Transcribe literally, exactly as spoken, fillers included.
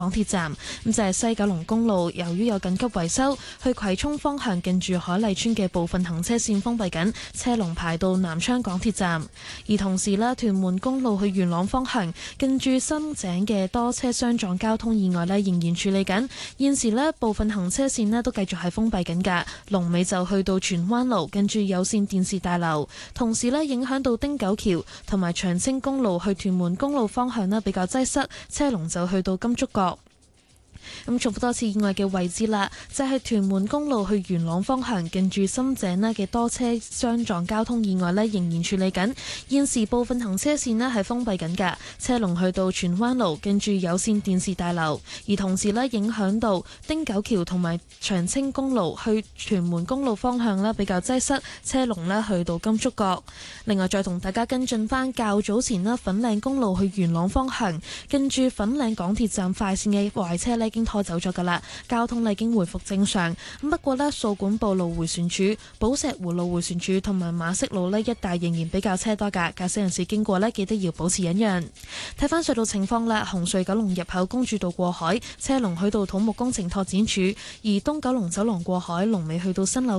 港鐵站，咁就係西九龍公路，由於有緊急維修，去葵涌方向近住海麗村嘅部分行車線封閉緊，車龍排到南昌港鐵站。而同時咧，屯門公路去元朗方向近住深井嘅多車相撞交通意外咧，仍然處理緊。現時咧，部分行車線咧都繼續係封閉緊㗎。龍尾就去到荃灣路近住有線電視大樓，同時咧影響到汀九橋同埋長青公路去屯門公路方向咧比較擠塞，車龍就去到金竹角。咁重複多次意外嘅位置啦，就係屯門公路去元朗方向近住深井呢嘅多車相撞交通意外呢，仍然處理緊。現時部分行車線呢係封閉緊㗎，車龍去到荃灣路近住有線電視大樓，而同時呢影響到汀九橋同埋長青公路去屯門公路方向呢比較擠塞，車龍呢去到金竹角。另外再同大家跟進返較早前呢粉嶺公路去元朗方向近住粉嶺港鐵站快線嘅壞車呢已經拖走咗噶啦，交通已經回復正常。咁不過呢，掃管埔路迴旋處、寶石湖路迴旋處同埋馬適路呢一帶仍然比較車多噶，駕駛人士經過呢記得要保持忍讓。睇翻隧道情況啦，紅隧九龍入口公主道過海車龍去到土木工程拓展處，而東九龍走廊過海龍尾去到新樓